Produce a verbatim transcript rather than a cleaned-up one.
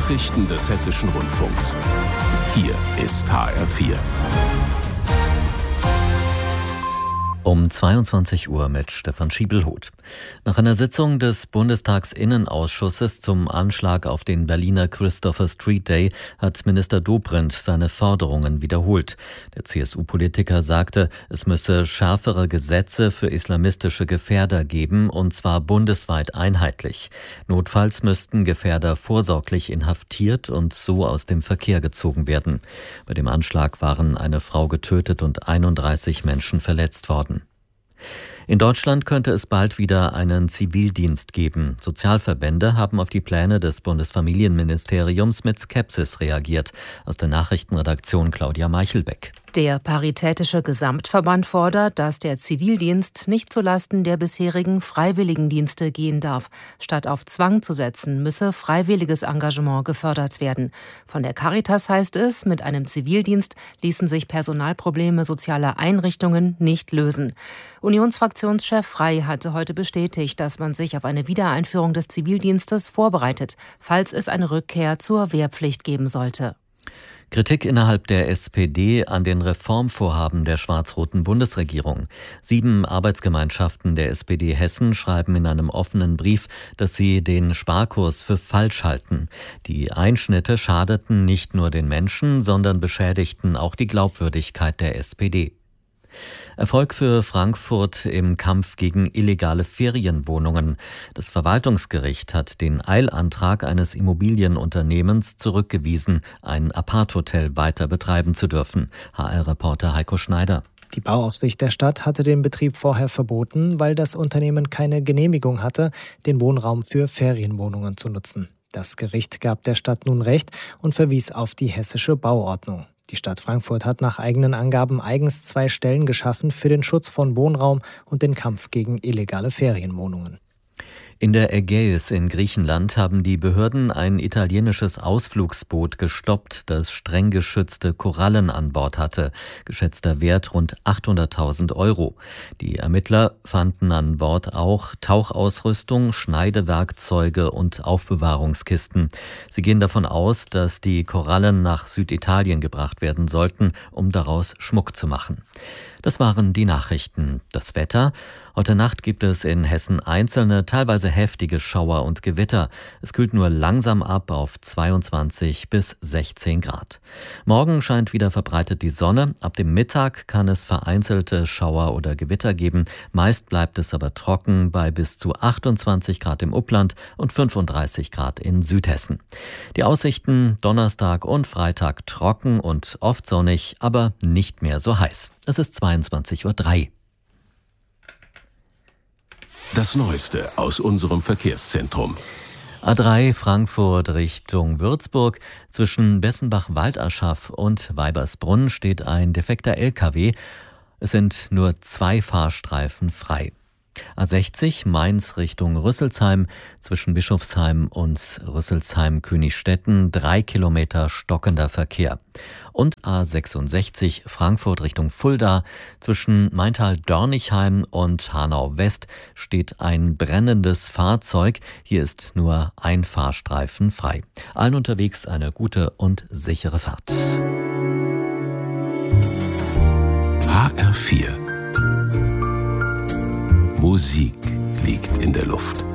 Nachrichten des Hessischen Rundfunks. Hier ist H R vier. Um zweiundzwanzig Uhr mit Stefan Schiebelhuth. Nach einer Sitzung des Bundestagsinnenausschusses zum Anschlag auf den Berliner Christopher Street Day hat Minister Dobrindt seine Forderungen wiederholt. Der C S U-Politiker sagte, es müsse schärfere Gesetze für islamistische Gefährder geben, und zwar bundesweit einheitlich. Notfalls müssten Gefährder vorsorglich inhaftiert und so aus dem Verkehr gezogen werden. Bei dem Anschlag waren eine Frau getötet und einunddreißig Menschen verletzt worden. In Deutschland könnte es bald wieder einen Zivildienst geben. Sozialverbände haben auf die Pläne des Bundesfamilienministeriums mit Skepsis reagiert. Aus der Nachrichtenredaktion Claudia Meichelbeck. Der Paritätische Gesamtverband fordert, dass der Zivildienst nicht zulasten der bisherigen Freiwilligendienste gehen darf. Statt auf Zwang zu setzen, müsse freiwilliges Engagement gefördert werden. Von der Caritas heißt es, mit einem Zivildienst ließen sich Personalprobleme sozialer Einrichtungen nicht lösen. Unionsfraktionschef Frey hatte heute bestätigt, dass man sich auf eine Wiedereinführung des Zivildienstes vorbereitet, falls es eine Rückkehr zur Wehrpflicht geben sollte. Kritik innerhalb der S P D an den Reformvorhaben der schwarz-roten Bundesregierung. Sieben Arbeitsgemeinschaften der S P D Hessen schreiben in einem offenen Brief, dass sie den Sparkurs für falsch halten. Die Einschnitte schadeten nicht nur den Menschen, sondern beschädigten auch die Glaubwürdigkeit der S P D. Erfolg für Frankfurt im Kampf gegen illegale Ferienwohnungen. Das Verwaltungsgericht hat den Eilantrag eines Immobilienunternehmens zurückgewiesen, ein Apart-Hotel weiter betreiben zu dürfen. H R-Reporter Heiko Schneider. Die Bauaufsicht der Stadt hatte den Betrieb vorher verboten, weil das Unternehmen keine Genehmigung hatte, den Wohnraum für Ferienwohnungen zu nutzen. Das Gericht gab der Stadt nun Recht und verwies auf die hessische Bauordnung. Die Stadt Frankfurt hat nach eigenen Angaben eigens zwei Stellen geschaffen für den Schutz von Wohnraum und den Kampf gegen illegale Ferienwohnungen. In der Ägäis in Griechenland haben die Behörden ein italienisches Ausflugsboot gestoppt, das streng geschützte Korallen an Bord hatte. Geschätzter Wert rund achthunderttausend Euro. Die Ermittler fanden an Bord auch Tauchausrüstung, Schneidewerkzeuge und Aufbewahrungskisten. Sie gehen davon aus, dass die Korallen nach Süditalien gebracht werden sollten, um daraus Schmuck zu machen. Das waren die Nachrichten. Das Wetter. Heute Nacht gibt es in Hessen einzelne, teilweise heftige Schauer und Gewitter. Es kühlt nur langsam ab auf zweiundzwanzig bis sechzehn Grad. Morgen scheint wieder verbreitet die Sonne. Ab dem Mittag kann es vereinzelte Schauer oder Gewitter geben. Meist bleibt es aber trocken bei bis zu achtundzwanzig Grad im Upland und fünfunddreißig Grad in Südhessen. Die Aussichten Donnerstag und Freitag trocken und oft sonnig, aber nicht mehr so heiß. Es ist zweiundzwanzig Uhr drei. Das Neueste aus unserem Verkehrszentrum. A drei Frankfurt Richtung Würzburg. Zwischen Bessenbach-Walderschaff und Weibersbrunn steht ein defekter L K W. Es sind nur zwei Fahrstreifen frei. A sechzig Mainz Richtung Rüsselsheim, zwischen Bischofsheim und Rüsselsheim-Königstetten drei Kilometer stockender Verkehr. Und A sechsundsechzig Frankfurt Richtung Fulda, zwischen Maintal-Dörnichheim und Hanau-West steht ein brennendes Fahrzeug. Hier ist nur ein Fahrstreifen frei. Allen unterwegs eine gute und sichere Fahrt. H R vier. Musik liegt in der Luft.